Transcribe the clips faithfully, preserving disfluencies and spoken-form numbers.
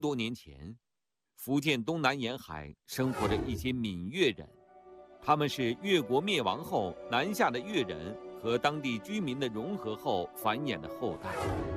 多年前，福建东南沿海生活着一些闽越人，他们是越国灭亡后南下的越人和当地居民的融合后繁衍的后代。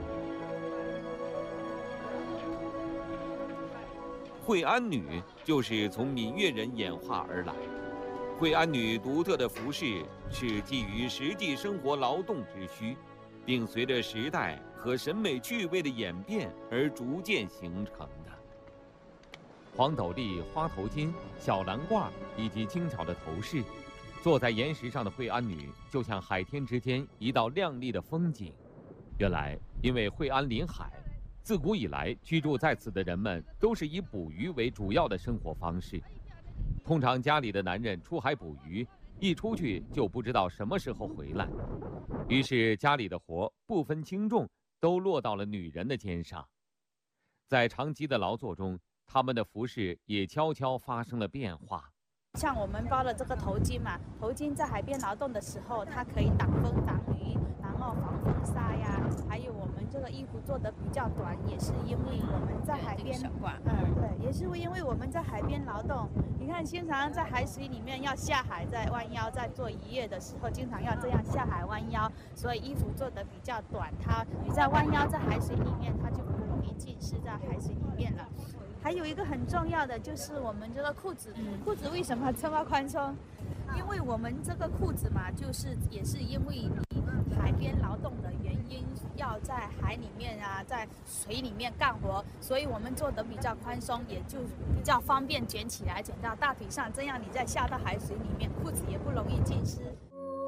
惠安女就是从闽越人演化而来。惠安女独特的服饰是基于实际生活劳动之需，并随着时代和审美趣味的演变而逐渐形成的。黄斗笠、花头巾、小蓝褂以及精巧的头饰，坐在岩石上的惠安女就像海天之间一道亮丽的风景。原来，因为惠安临海，自古以来居住在此的人们都是以捕鱼为主要的生活方式。通常家里的男人出海捕鱼，一出去就不知道什么时候回来，于是家里的活不分轻重都落到了女人的肩上。在长期的劳作中，他们的服饰也悄悄发生了变化。 像我们包的这个头巾嘛，头巾在海边劳动的时候，它可以挡风挡雨，然后防风沙呀。还有我们这个衣服做的比较短，也是因为我们在海边，嗯，对，也是因为我们在海边劳动。你看，经常在海水里面要下海，在弯腰，在做渔业的时候，经常要这样下海弯腰，所以衣服做的比较短。它你在弯腰在海水里面，它就不容易浸湿在海水里面了。还有一个很重要的就是我们这个裤子，裤子为什么这么宽松？因为我们这个裤子嘛，就是也是因为你海边劳动的原因，要在海里面啊，在水里面干活，所以我们做的比较宽松，也就比较方便卷起来，卷到大腿上，这样你再下到海水里面，裤子也不容易浸湿。